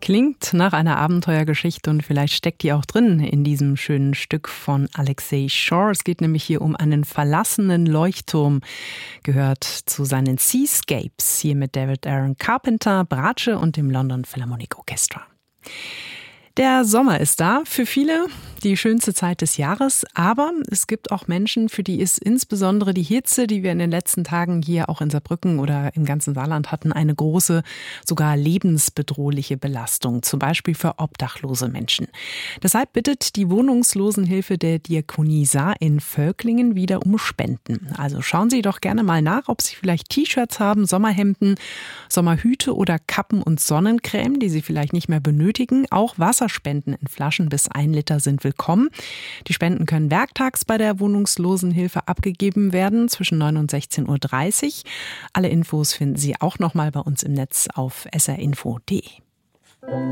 Klingt nach einer Abenteuergeschichte und vielleicht steckt die auch drin in diesem schönen Stück von Alexei Shore. Es geht nämlich hier um einen verlassenen Leuchtturm, gehört zu seinen Seascapes, hier mit David Aaron Carpenter, Bratsche und dem London Philharmonic Orchestra. Der Sommer ist da, für viele die schönste Zeit des Jahres, aber es gibt auch Menschen, für die ist insbesondere die Hitze, die wir in den letzten Tagen hier auch in Saarbrücken oder im ganzen Saarland hatten, eine große, sogar lebensbedrohliche Belastung, zum Beispiel für obdachlose Menschen. Deshalb bittet die Wohnungslosenhilfe der Diakonie Saar in Völklingen wieder um Spenden. Also schauen Sie doch gerne mal nach, ob Sie vielleicht T-Shirts haben, Sommerhemden, Sommerhüte oder Kappen und Sonnencreme, die Sie vielleicht nicht mehr benötigen. Auch Wasserspenden in Flaschen bis 1 Liter sind willkommen. Die Spenden können werktags bei der Wohnungslosenhilfe abgegeben werden, zwischen 9 und 16:30 Uhr. Alle Infos finden Sie auch noch mal bei uns im Netz auf srinfo.de.